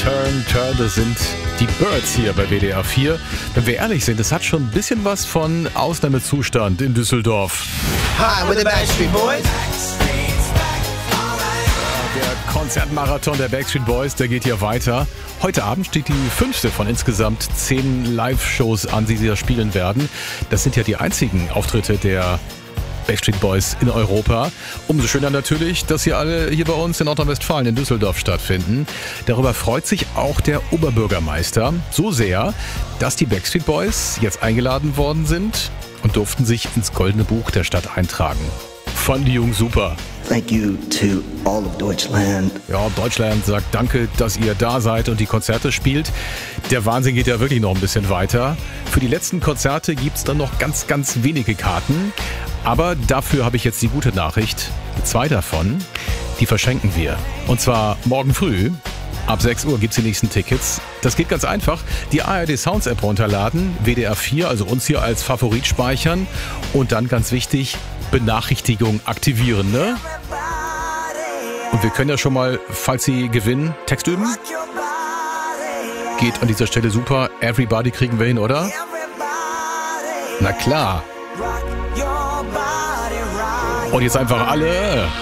Turn, das sind die Birds hier bei WDR 4. Wenn wir ehrlich sind, es hat schon ein bisschen was von Ausnahmezustand in Düsseldorf. Hi, we're the Backstreet Boys. Der Konzertmarathon der Backstreet Boys, der geht hier weiter. Heute Abend steht die 5. von insgesamt 10 Live-Shows an, die sie da spielen werden. Das sind ja die einzigen Auftritte der Backstreet Boys in Europa. Umso schöner natürlich, dass sie alle hier bei uns in Nordrhein-Westfalen in Düsseldorf stattfinden. Darüber freut sich auch der Oberbürgermeister so sehr, dass die Backstreet Boys jetzt eingeladen worden sind und durften sich ins Goldene Buch der Stadt eintragen. Fanden die Jungs super. Thank you to all of Deutschland. Ja, Deutschland sagt danke, dass ihr da seid und die Konzerte spielt. Der Wahnsinn geht ja wirklich noch ein bisschen weiter. Für die letzten Konzerte gibt es dann noch ganz, ganz wenige Karten. Aber dafür habe ich jetzt die gute Nachricht. 2 davon, die verschenken wir. Und zwar morgen früh. Ab 6 Uhr gibt es die nächsten Tickets. Das geht ganz einfach. Die ARD Sounds App runterladen, WDR 4, also uns hier als Favorit speichern. Und dann ganz wichtig, Benachrichtigung aktivieren, ne? Und wir können ja schon mal, falls Sie gewinnen, Text üben. Geht an dieser Stelle super. Everybody kriegen wir hin, oder? Na klar. Und jetzt einfach alle